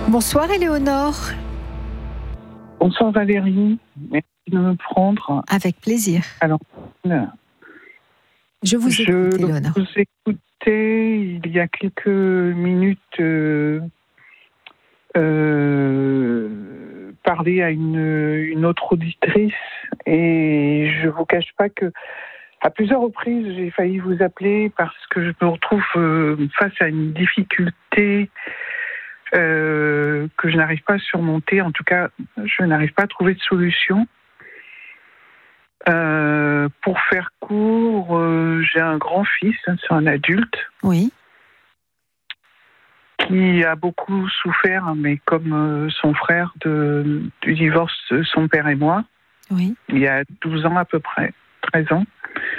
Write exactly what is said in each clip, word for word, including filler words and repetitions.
Bonsoir Éléonore. Bonsoir Valérie, merci de me prendre. Avec plaisir. Alors, je vous écoute, je Éléonore. vous écoutais il y a quelques minutes euh, euh, parler à une, une autre auditrice et je vous cache pas que à plusieurs reprises j'ai failli vous appeler parce que je me retrouve euh, face à une difficulté Euh, que je n'arrive pas à surmonter. En tout cas, je n'arrive pas à trouver de solution. Euh, pour faire court, euh, j'ai un grand-fils, hein, c'est un adulte, Oui. qui a beaucoup souffert, mais comme euh, son frère, de, du divorce de son père et moi, Oui. il y a douze ans à peu près, treize ans.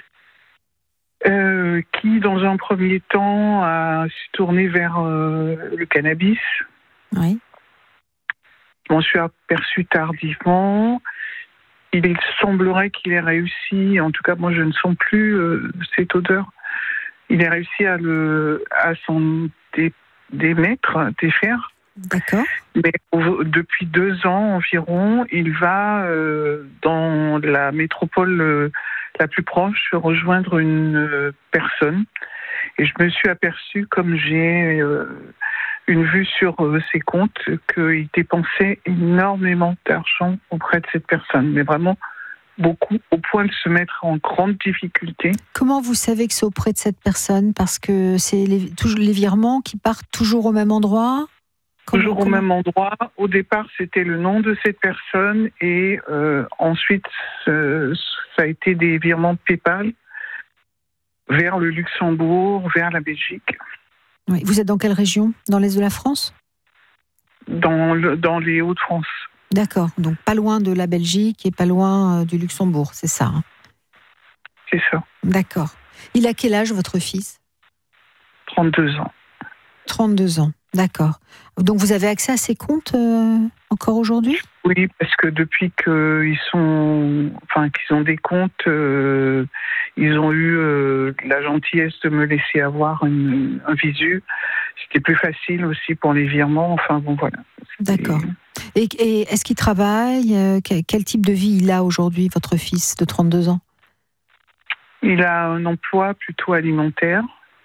Euh, qui, dans un premier temps, a se tourné vers euh, le cannabis. Oui. Je m'en suis aperçue tardivement. Il semblerait qu'il ait réussi, en tout cas, moi je ne sens plus euh, cette odeur. Il a réussi à le, à s'en dé, démettre, défaire. D'accord. Mais au, depuis deux ans environ, il va euh, dans la métropole euh, la plus proche rejoindre une euh, personne. Et je me suis aperçue, comme j'ai euh, une vue sur euh, ses comptes, qu'il dépensait énormément d'argent auprès de cette personne. Mais vraiment beaucoup, au point de se mettre en grande difficulté. Comment vous savez que c'est auprès de cette personne ? Parce que c'est les, toujours les virements qui partent toujours au même endroit ? Comment, Toujours comment... au même endroit. Au départ, c'était le nom de cette personne et euh, ensuite, euh, ça a été des virements PayPal vers le Luxembourg, vers la Belgique. Oui. Vous êtes dans quelle région ? Dans l'est de la France ? Dans, le, dans les Hauts-de-France. D'accord. Donc pas loin de la Belgique et pas loin euh, du Luxembourg, c'est ça hein ? C'est ça. D'accord. Il a quel âge, votre fils ? trente-deux ans. trente-deux ans, d'accord. Donc vous avez accès à ces comptes euh, encore aujourd'hui ? Oui, parce que depuis qu'ils sont, enfin qu'ils ont des comptes, euh, ils ont eu euh, la gentillesse de me laisser avoir une, un visu. C'était plus facile aussi pour les virements. Enfin bon, voilà. D'accord. Et, et est-ce qu'il travaille ? quel, quel type de vie il a aujourd'hui, votre fils de trente-deux ans ? Il a un emploi plutôt alimentaire.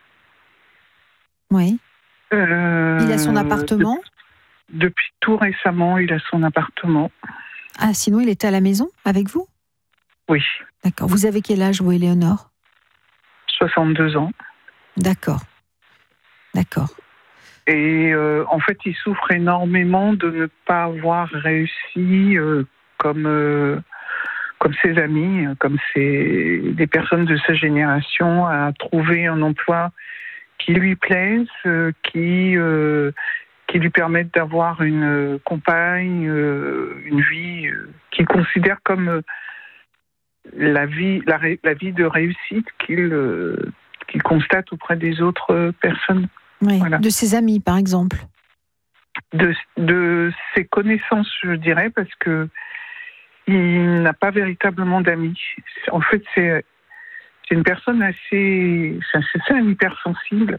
Oui. Euh, il a son appartement ? de, Depuis tout récemment, il a son appartement. Ah, sinon il était à la maison avec vous ? Oui. D'accord. Vous avez quel âge, vous, Éléonore ? soixante-deux ans. D'accord. D'accord. Et euh, en fait, il souffre énormément de ne pas avoir réussi euh, comme, euh, comme ses amis, comme ses, des personnes de sa génération, à trouver un emploi qui lui plaise, euh, qui, euh, qui lui permette d'avoir une compagne, euh, une vie euh, qu'il considère comme euh, la vie, la, la vie de réussite qu'il, euh, qu'il constate auprès des autres personnes. Oui, voilà. De ses amis, par exemple. De, de ses connaissances, je dirais, parce que il n'a pas véritablement d'amis. En fait, c'est, c'est une personne assez, c'est, c'est un hypersensible,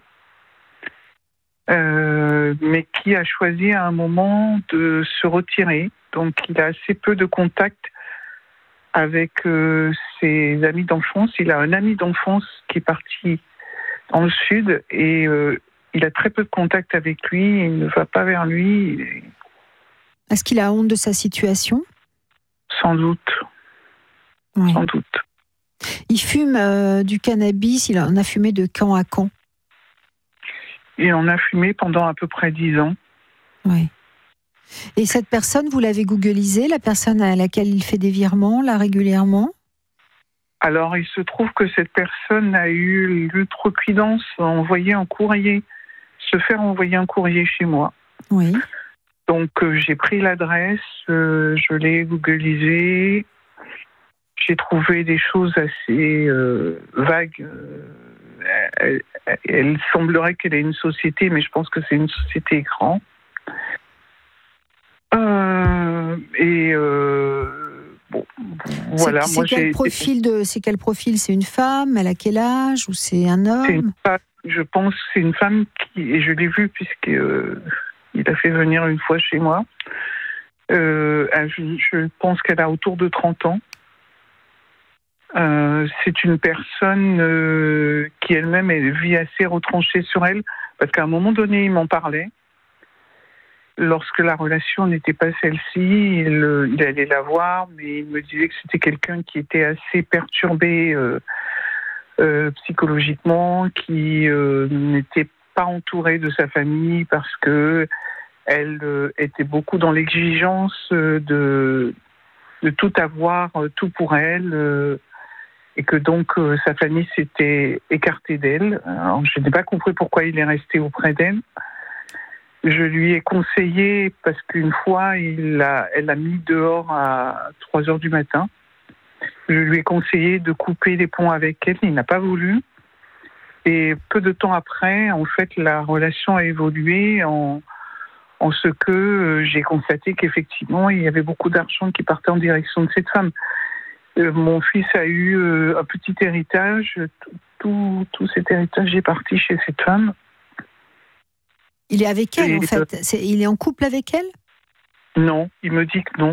euh, mais qui a choisi à un moment de se retirer. Donc, il a assez peu de contact avec euh, ses amis d'enfance. Il a un ami d'enfance qui est parti dans le sud et euh, il a très peu de contact avec lui, il ne va pas vers lui. Est... Est-ce qu'il a honte de sa situation ? Sans doute. Oui. Sans doute. Il fume euh, du cannabis, il en a fumé de quand à quand ? Il en a fumé pendant à peu près dix ans. Oui. Et cette personne, vous l'avez googlisée, la personne à laquelle il fait des virements, là, régulièrement ? Alors, il se trouve que cette personne a eu l'outrecuidance d'envoyer un courrier, se faire envoyer un courrier chez moi. Oui. Donc, euh, j'ai pris l'adresse, euh, je l'ai googlisée, j'ai trouvé des choses assez euh, vagues. Euh, elle, elle, elle semblerait qu'elle ait une société, mais je pense que c'est une société écran. Euh, et euh, bon, voilà. C'est, c'est, moi, quel j'ai... profil de, c'est quel profil ? C'est une femme ? Elle a quel âge ? Ou c'est un homme ? C'est une femme, je pense que c'est une femme qui, et je l'ai vue puisque euh, Il a fait venir une fois chez moi. Euh, je, je pense qu'elle a autour de trente ans. Euh, c'est une personne euh, qui elle-même est vit assez retranchée sur elle, parce qu'à un moment donné, il m'en parlait. Lorsque la relation n'était pas celle-ci, il, il allait la voir, mais il me disait que c'était quelqu'un qui était assez perturbé euh, euh, psychologiquement, qui euh, n'était pas entouré de sa famille parce que elle euh, était beaucoup dans l'exigence euh, de, de tout avoir, euh, tout pour elle. Euh, et que donc euh, sa famille s'était écartée d'elle. Alors, je n'ai pas compris pourquoi il est resté auprès d'elle. Je lui ai conseillé, parce qu'une fois, il a, elle l'a mis dehors à trois heures du matin. Je lui ai conseillé de couper les ponts avec elle. Il n'a pas voulu. Et peu de temps après, en fait, la relation a évolué en, en ce que euh, j'ai constaté qu'effectivement, il y avait beaucoup d'argent qui partait en direction de cette femme. Euh, mon fils a eu euh, un petit héritage. Tout, tout cet héritage est parti chez cette femme. Il est avec elle, Et en fait. C'est, il est en couple avec elle ? Non, il me dit que non.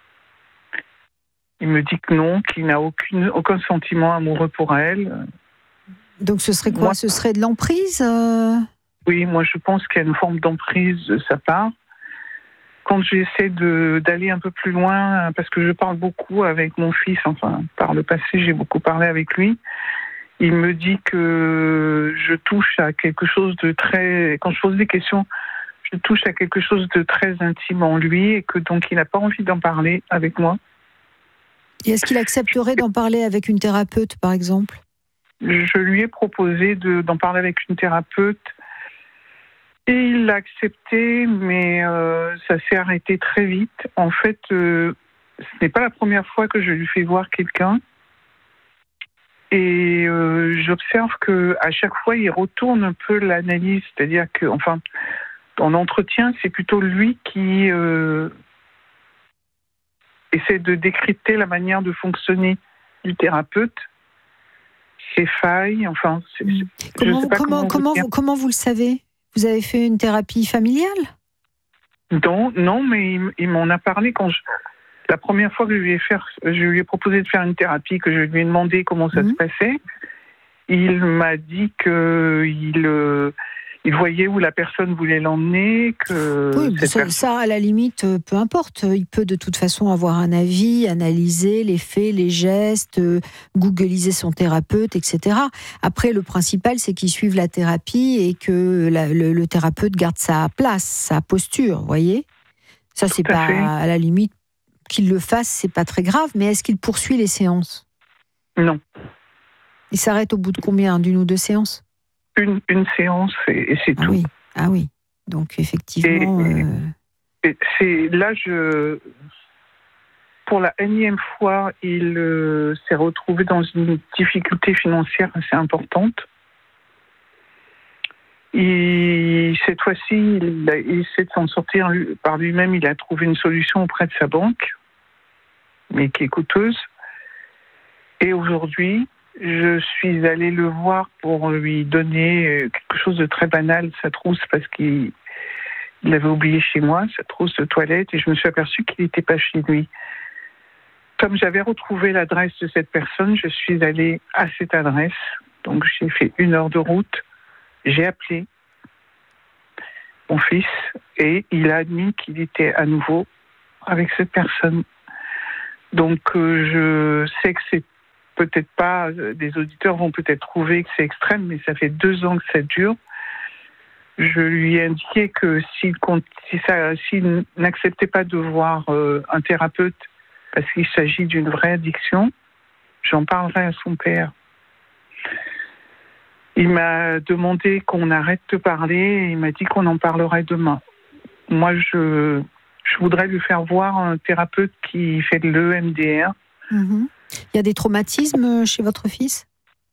Il me dit que non, qu'il n'a aucune, aucun sentiment amoureux pour elle. Donc ce serait quoi ? Moi, Ce serait de l'emprise euh... Oui, moi je pense qu'il y a une forme d'emprise de sa part. Quand j'essaie de, d'aller un peu plus loin, parce que je parle beaucoup avec mon fils, enfin, par le passé, j'ai beaucoup parlé avec lui, il me dit que je touche à quelque chose de très... Quand je pose des questions, je touche à quelque chose de très intime en lui et que donc il n'a pas envie d'en parler avec moi. Et est-ce qu'il accepterait d'en parler avec une thérapeute, par exemple ? Je lui ai proposé de, d'en parler avec une thérapeute. Et il l'a accepté, mais euh, ça s'est arrêté très vite. En fait, euh, ce n'est pas la première fois que je lui fais voir quelqu'un. Et euh, j'observe qu'à chaque fois, il retourne un peu l'analyse. C'est-à-dire que, enfin, en entretien, c'est plutôt lui qui euh, essaie de décrypter la manière de fonctionner du thérapeute, ses failles, enfin... C'est, mmh. Comment, comment, comment, comment, vous, comment vous le savez ? Vous avez fait une thérapie familiale ? Non, non, mais il, il m'en a parlé quand je... La première fois que je lui ai, fait, je lui ai proposé de faire une thérapie, que je lui ai demandé comment ça mmh. se passait, il m'a dit qu'il euh, il voyait où la personne voulait l'emmener. Que oui, ça, personne... ça, à la limite, peu importe. Il peut de toute façon avoir un avis, analyser les faits, les gestes, googliser son thérapeute, et cetera. Après, le principal, c'est qu'il suive la thérapie et que la, le, le thérapeute garde sa place, sa posture, vous voyez ? Ça, c'est pas, à la limite, qu'il le fasse, c'est pas très grave, mais est-ce qu'il poursuit les séances ? Non. Il s'arrête au bout de combien ? D'une ou deux séances ? Une, une séance et, et c'est ah tout. Oui. Ah oui, donc effectivement... Et, euh... et c'est, là, je, pour la énième fois, il euh, s'est retrouvé dans une difficulté financière assez importante. Et cette fois-ci, il, il essaie de s'en sortir par lui-même. Il a trouvé une solution auprès de sa banque, mais qui est coûteuse. Et aujourd'hui, je suis allée le voir pour lui donner quelque chose de très banal, sa trousse, parce qu'il l'avait oublié chez moi, sa trousse de toilette, et je me suis aperçue qu'il n'était pas chez lui. Comme j'avais retrouvé l'adresse de cette personne, je suis allée à cette adresse. Donc j'ai fait une heure de route, j'ai appelé mon fils, et il a admis qu'il était à nouveau avec cette personne. Donc euh, je sais que c'est peut-être pas, des auditeurs vont peut-être trouver que c'est extrême, mais ça fait deux ans que ça dure. Je lui ai indiqué que s'il, si ça, s'il n'acceptait pas de voir euh, un thérapeute parce qu'il s'agit d'une vraie addiction, j'en parlerai à son père. Il m'a demandé qu'on arrête de parler et il m'a dit qu'on en parlerait demain. Moi, je, je voudrais lui faire voir un thérapeute qui fait de l'E M D R. Mmh. Il y a des traumatismes chez votre fils ?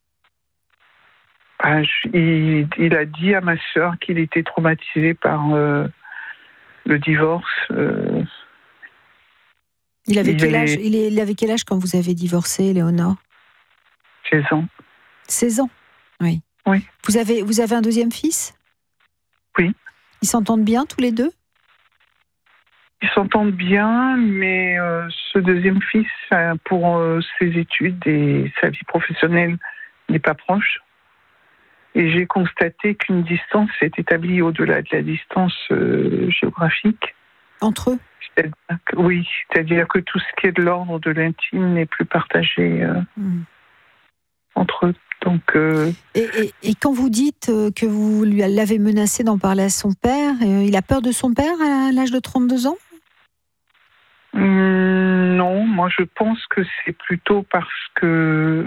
ah, je, il, il a dit à ma sœur qu'il était traumatisé par euh, le divorce. Euh, il, avait il, quel âge, est, il, est, il avait quel âge quand vous avez divorcé, Léonore ? seize ans. seize ans, oui. Oui. Vous avez, vous avez un deuxième fils ? Oui. Ils s'entendent bien tous les deux ? Ils s'entendent bien, mais euh, ce deuxième fils, euh, pour euh, ses études et sa vie professionnelle, n'est pas proche. Et j'ai constaté qu'une distance s'est établie au-delà de la distance euh, géographique. Entre eux ? C'est-à-dire que, oui, c'est-à-dire que tout ce qui est de l'ordre de l'intime n'est plus partagé euh, mmh. entre eux. Donc, euh... et, et, et quand vous dites que vous lui l'avez menacé d'en parler à son père, euh, il a peur de son père à l'âge de trente-deux ans ? Mmh, non, moi je pense que c'est plutôt parce que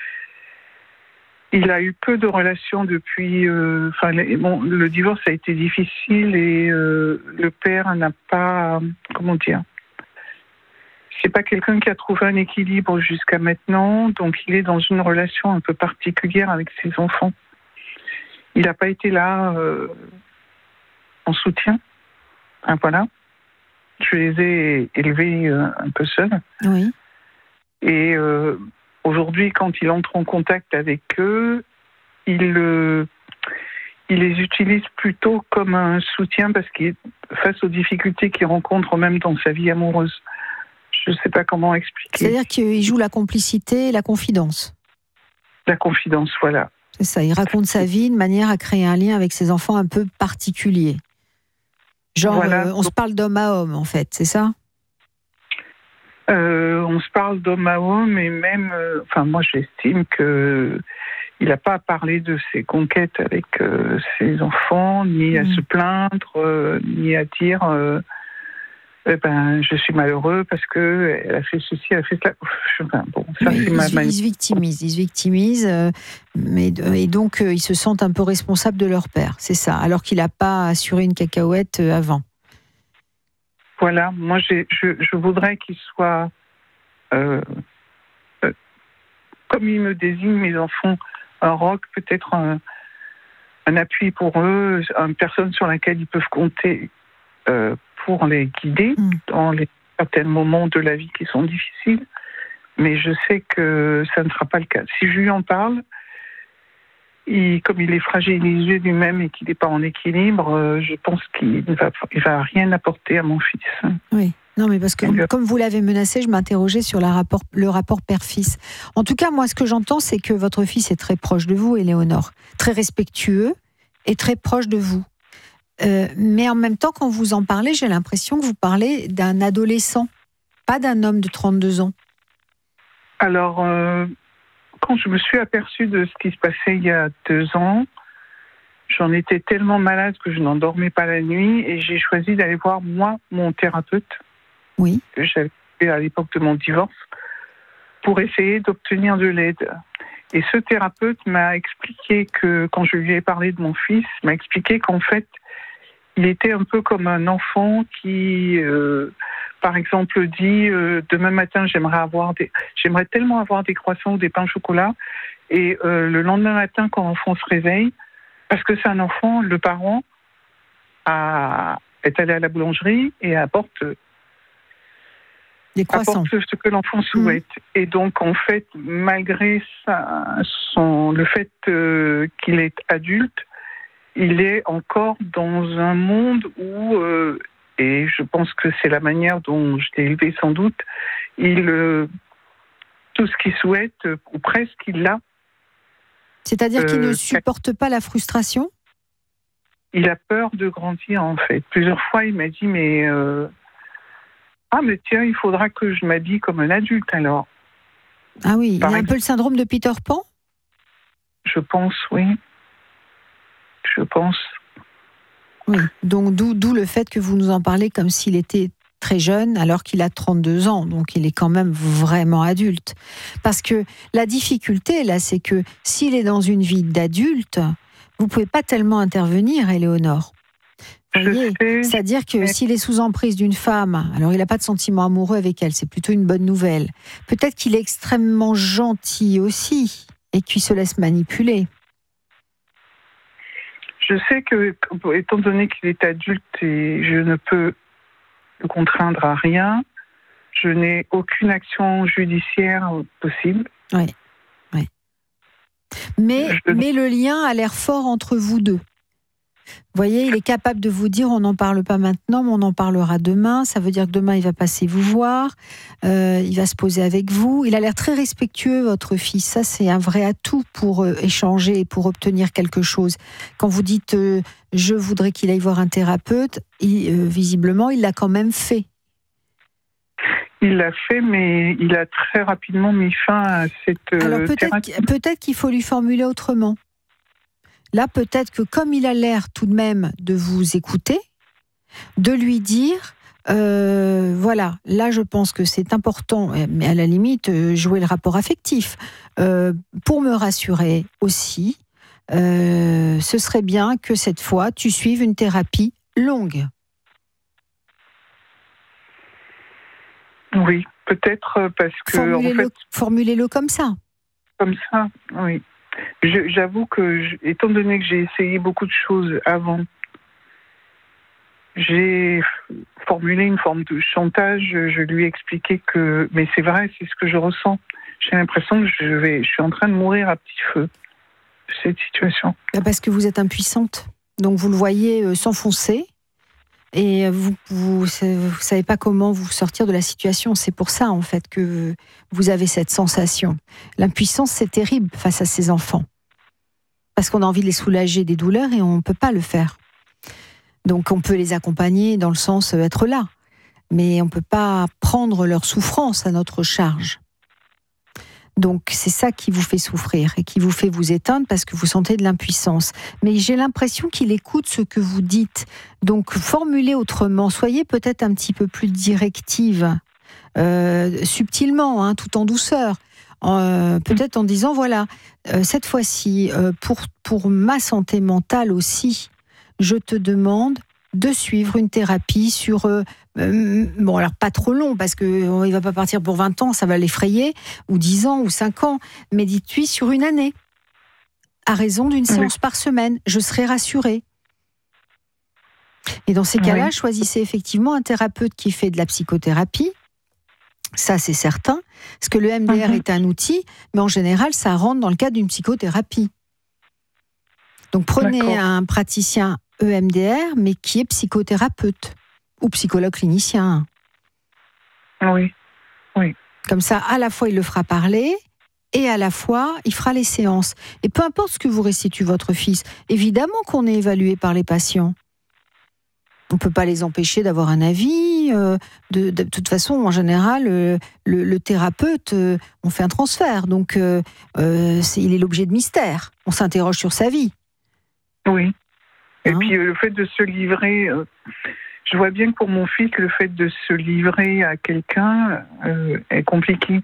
il a eu peu de relations depuis. Euh, enfin, les, bon, le divorce a été difficile et euh, le père n'a pas, comment dire, c'est pas quelqu'un qui a trouvé un équilibre jusqu'à maintenant, donc il est dans une relation un peu particulière avec ses enfants. Il n'a pas été là euh, en soutien. Enfin, voilà. Je les ai élevés euh, un peu seuls. Oui. Et euh, aujourd'hui, quand il entre en contact avec eux, il, euh, il les utilise plutôt comme un soutien parce qu'il, face aux difficultés qu'il rencontre même dans sa vie amoureuse. Je ne sais pas comment expliquer. C'est-à-dire qu'il joue la complicité et la confidence. La confidence, voilà. C'est ça, il raconte sa vie de manière à créer un lien avec ses enfants un peu particulier. Genre, voilà. euh, on se parle d'homme à homme, en fait, c'est ça ? euh, On se parle d'homme à homme, et même, euh, enfin, moi, j'estime que il n'a pas à parler de ses conquêtes avec euh, ses enfants, ni à mmh. se plaindre, euh, ni à dire, euh, eh ben, je suis malheureux parce que elle a fait ceci, elle a fait cela. Enfin, bon, ça, oui, c'est il, ma se, il se victimise, il se victimise, euh, mais et donc euh, ils se sentent un peu responsables de leur père, c'est ça, alors qu'il n'a pas assuré une cacahuète euh, avant. Voilà, moi j'ai, je, je voudrais qu'il soit, euh, euh, comme il me désigne mes enfants, un roc, peut-être un, un appui pour eux, une personne sur laquelle ils peuvent compter euh, pour les guider mmh. dans les certains moments de la vie qui sont difficiles. Mais je sais que ça ne sera pas le cas. Si je lui en parle, il, comme il est fragilisé lui-même et qu'il n'est pas en équilibre, euh, je pense qu'il ne va, il va rien apporter à mon fils. Oui. Non, mais parce que Donc, comme vous l'avez menacé, je m'interrogeais sur la rapport, le rapport père-fils. En tout cas, moi, ce que j'entends, c'est que votre fils est très proche de vous, Éléonore, très respectueux et très proche de vous. Euh, mais en même temps, quand vous en parlez, j'ai l'impression que vous parlez d'un adolescent, pas d'un homme de trente-deux ans. Alors, euh, quand je me suis aperçue de ce qui se passait il y a deux ans, j'en étais tellement malade que je n'en dormais pas la nuit et j'ai choisi d'aller voir, moi, mon thérapeute, oui. que j'avais fait à l'époque de mon divorce, pour essayer d'obtenir de l'aide. Et ce thérapeute m'a expliqué que, quand je lui ai parlé de mon fils, m'a expliqué qu'en fait, il était un peu comme un enfant qui, euh, par exemple, dit euh, demain matin, j'aimerais avoir des, j'aimerais tellement avoir des croissants ou des pains au chocolat. Et euh, le lendemain matin, quand l'enfant se réveille, parce que c'est un enfant, le parent a, est allé à la boulangerie et apporte des croissants. Apporte ce que l'enfant souhaite. Mmh. Et donc, en fait, malgré ça, son, le fait euh, qu'il est adulte, il est encore dans un monde où, euh, et je pense que c'est la manière dont je l'ai élevé sans doute, il, euh, tout ce qu'il souhaite, ou presque, il l'a. C'est-à-dire qu'il euh, ne supporte pas la frustration ? Il a peur de grandir, en fait. Plusieurs fois, il m'a dit, mais... Euh, ah, mais tiens, il faudra que je m'habille comme un adulte, alors. Ah oui, il a un peu le syndrome de Peter Pan ? Je pense, oui. Je pense. Oui, donc d'où, d'où le fait que vous nous en parlez comme s'il était très jeune, alors qu'il a trente-deux ans, donc il est quand même vraiment adulte. Parce que la difficulté, là, c'est que s'il est dans une vie d'adulte, vous ne pouvez pas tellement intervenir, Éléonore. Vous voyez, c'est-à-dire que s'il est sous emprise d'une femme, alors il n'a pas de sentiment amoureux avec elle, c'est plutôt une bonne nouvelle. Peut-être qu'il est extrêmement gentil aussi et qu'il se laisse manipuler. Je sais que, étant donné qu'il est adulte et je ne peux le contraindre à rien, je n'ai aucune action judiciaire possible. Oui, oui. Mais, je... mais le lien a l'air fort entre vous deux. Vous voyez, il est capable de vous dire on n'en parle pas maintenant, mais on en parlera demain. Ça veut dire que demain, il va passer vous voir, euh, il va se poser avec vous. Il a l'air très respectueux, votre fils. Ça, c'est un vrai atout pour euh, échanger et pour obtenir quelque chose. Quand vous dites euh, je voudrais qu'il aille voir un thérapeute, il, euh, visiblement, il l'a quand même fait. Il l'a fait, mais il a très rapidement mis fin à cette euh, Alors peut-être, thérapie. peut-être qu'il faut lui formuler autrement. Là, peut-être que comme il a l'air tout de même de vous écouter, de lui dire, euh, voilà, là je pense que c'est important, mais à la limite, euh, jouer le rapport affectif. Euh, pour me rassurer aussi, euh, ce serait bien que cette fois, tu suives une thérapie longue. Oui, peut-être parce que... Formulez-le, en fait, formulez-le comme ça. Comme ça, oui. Je, j'avoue que, je, étant donné que j'ai essayé beaucoup de choses avant, j'ai formulé une forme de chantage. Je lui ai expliqué que, mais c'est vrai, c'est ce que je ressens. J'ai l'impression que je vais, je suis en train de mourir à petit feu de cette situation. Parce que vous êtes impuissante. Donc vous le voyez s'enfoncer et vous vous, vous savez pas comment vous sortir de la situation. C'est pour ça en fait que vous avez cette sensation. L'impuissance, c'est terrible face à ces enfants. Parce qu'on a envie de les soulager des douleurs et on ne peut pas le faire. Donc on peut les accompagner dans le sens être là. Mais on ne peut pas prendre leur souffrance à notre charge. Donc c'est ça qui vous fait souffrir et qui vous fait vous éteindre parce que vous sentez de l'impuissance. Mais j'ai l'impression qu'il écoute ce que vous dites. Donc formulez autrement, soyez peut-être un petit peu plus directive, euh, subtilement, hein, tout en douceur. Euh, peut-être en disant, voilà, euh, cette fois-ci, euh, pour, pour ma santé mentale aussi, je te demande de suivre une thérapie sur... Euh, euh, bon, alors pas trop long, parce qu'il euh, ne va pas partir pour vingt ans, ça va l'effrayer, ou dix ans, ou cinq ans, mais dites-lui sur une année, à raison d'une séance oui. par semaine, je serai rassurée. Et dans ces cas-là, oui. choisissez effectivement un thérapeute qui fait de la psychothérapie, ça c'est certain, parce que le M D R mm-hmm. est un outil, mais en général, ça rentre dans le cadre d'une psychothérapie. Donc prenez D'accord. un praticien E M D R, mais qui est psychothérapeute ou psychologue clinicien. Oui, oui. Comme ça, à la fois, il le fera parler et à la fois, il fera les séances. Et peu importe ce que vous restitue votre fils, évidemment qu'on est évalué par les patients. On ne peut pas les empêcher d'avoir un avis. Euh, de, de, de toute façon, en général, euh, le, le thérapeute, euh, on fait un transfert. Donc, euh, euh, c'est, il est l'objet de mystère. On s'interroge sur sa vie. Oui. Et hein? puis, euh, le fait de se livrer... Euh... Je vois bien que pour mon fils, le fait de se livrer à quelqu'un euh, est compliqué.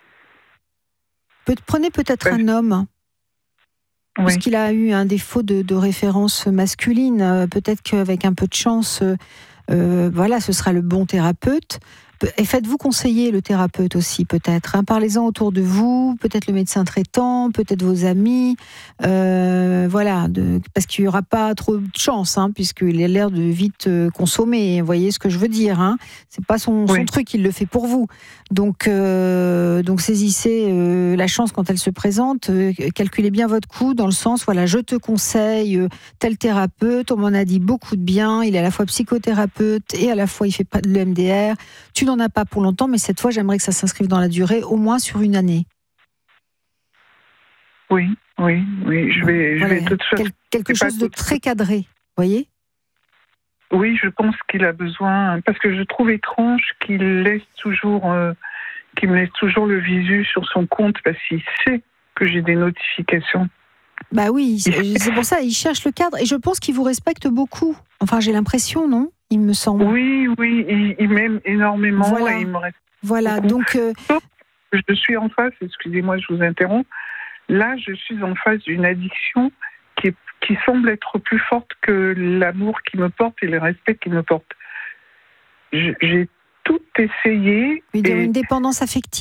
Prenez peut-être ouais. un homme, oui. parce qu'il a eu un défaut de, de référence masculine. Peut-être qu'avec un peu de chance, euh, voilà, ce sera le bon thérapeute. Et faites-vous conseiller le thérapeute aussi, peut-être. Hein. Parlez-en autour de vous, peut-être le médecin traitant, peut-être vos amis. Euh, voilà, de, parce qu'il n'y aura pas trop de chance, hein, puisqu'il a l'air de vite euh, consommer. Vous voyez ce que je veux dire, hein. C'est pas son, oui. son truc, il le fait pour vous. Donc, euh, donc saisissez euh, la chance quand elle se présente. Euh, calculez bien votre coût dans le sens, voilà, je te conseille euh, tel thérapeute. On m'en a dit beaucoup de bien. Il est à la fois psychothérapeute et à la fois il fait pas de l'E M D R. Tu n'en as pas pour longtemps, mais cette fois, j'aimerais que ça s'inscrive dans la durée, au moins sur une année. Oui, oui, oui. Je vais, voilà, je vais tout Quel, quelque chose de très cadré, voyez ? Oui, je pense qu'il a besoin, parce que je trouve étrange qu'il laisse toujours, euh, qu'il me laisse toujours le visu sur son compte, parce qu'il sait que j'ai des notifications. Bah oui, c'est, c'est pour ça, il cherche le cadre, et je pense qu'il vous respecte beaucoup. Enfin, j'ai l'impression, non ? Il me semble. Oui, oui, il, il m'aime énormément voilà. et il me respecte. Voilà, beaucoup. donc... Euh... Je suis en face, excusez-moi, je vous interromps. Là, je suis en face d'une addiction qui, est, qui semble être plus forte que l'amour qui me porte et le respect qui me porte. Je, j'ai tout essayé. Il y a et... une dépendance affective ?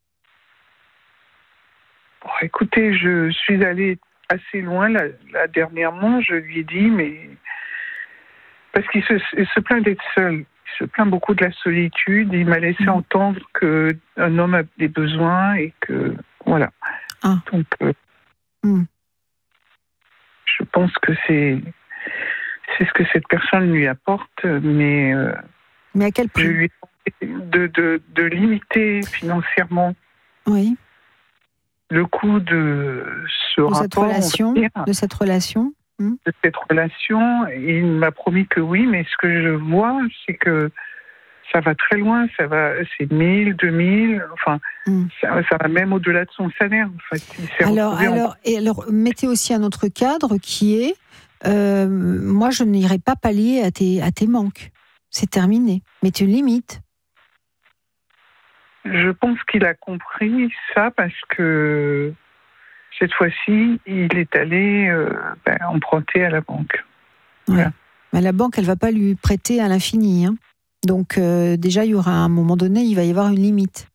Bon, écoutez, je suis allée assez loin là, là, dernièrement. Je lui ai dit, mais... Parce qu'il se, il se plaint d'être seul. Il se plaint beaucoup de la solitude. Il m'a laissé mmh. entendre qu'un homme a des besoins et que... Voilà. Ah. Donc, euh, mmh. je pense que c'est... c'est ce que cette personne lui apporte, mais, euh, mais à quel prix? Je lui ai demandé de, de, de limiter financièrement oui. le coût de ce de rapport, cette relation, dire, de cette relation. Hmm. de cette relation. Et il m'a promis que oui, mais ce que je vois, c'est que ça va très loin, ça va, c'est mille, deux mille, enfin, mm. ça, ça va même au-delà de son salaire. En fait. Alors, alors, en... et alors, mettez aussi un autre cadre qui est, euh, moi, je n'irai pas pallier à tes, à tes manques. C'est terminé. Mettez une limite. Je pense qu'il a compris ça parce que cette fois-ci, il est allé euh, ben, emprunter à la banque. Voilà. Ouais. Mais la banque, elle ne va pas lui prêter à l'infini, hein. Donc euh, déjà, il y aura un moment donné, il va y avoir une limite.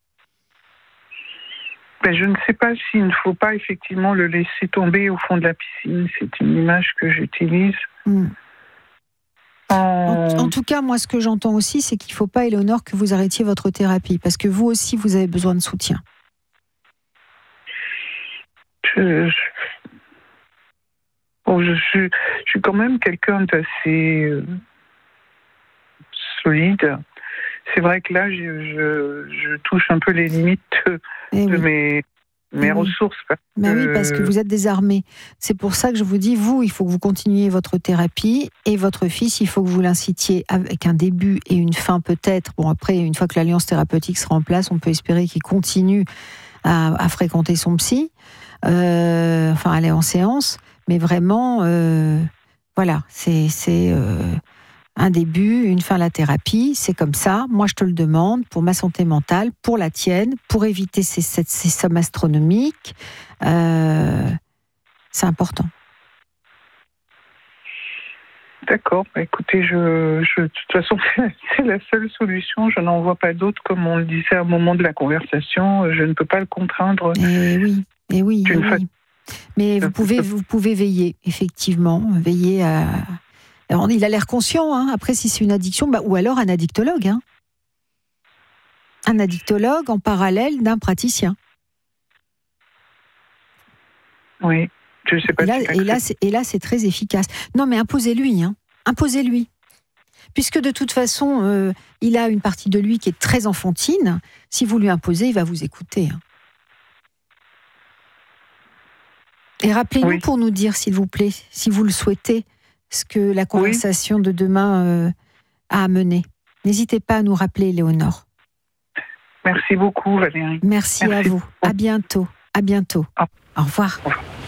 Ben, je ne sais pas s'il ne faut pas effectivement le laisser tomber au fond de la piscine. C'est une image que j'utilise. Mmh. En... En, en tout cas, moi, ce que j'entends aussi, c'est qu'il ne faut pas, Éléonore, que vous arrêtiez votre thérapie, parce que vous aussi, vous avez besoin de soutien. Je, je... Bon, je, je, je suis quand même quelqu'un d'assez... Euh... solide. C'est vrai que là, je, je, je touche un peu les limites eh de oui. mes, mes eh ressources. Oui. Mais que... oui, parce que vous êtes désarmé. C'est pour ça que je vous dis, vous, il faut que vous continuiez votre thérapie et votre fils, il faut que vous l'incitiez avec un début et une fin peut-être. Bon, après, une fois que l'alliance thérapeutique sera en place, on peut espérer qu'il continue à, à fréquenter son psy, euh, enfin, aller en séance. Mais vraiment, euh, voilà, c'est... c'est euh, un début, une fin à la thérapie, c'est comme ça. Moi, je te le demande pour ma santé mentale, pour la tienne, pour éviter ces, ces, ces sommes astronomiques. Euh, c'est important. D'accord. Écoutez, je, je, de toute façon, c'est la seule solution. Je n'en vois pas d'autre. Comme on le disait à un moment de la conversation, je ne peux pas le contraindre. Et oui, et oui, et oui. Mais vous pouvez, vous pouvez veiller, effectivement, veiller à... Alors, il a l'air conscient, hein. Après, si c'est une addiction, bah, ou alors un addictologue. Hein. Un addictologue en parallèle d'un praticien. Oui, je ne sais pas. Et là, si et, là, c'est, et là, c'est très efficace. Non, mais imposez-lui. Hein. Imposez-lui. Puisque de toute façon, euh, il a une partie de lui qui est très enfantine. Si vous lui imposez, il va vous écouter. Hein. Et rappelez-nous oui. pour nous dire, s'il vous plaît, si vous le souhaitez, ce que la conversation oui. de demain euh, a amené. N'hésitez pas à nous rappeler, Éléonore. Merci beaucoup, Valérie. Merci, Merci à vous. À bientôt. À bientôt. Au, Au revoir. Au revoir.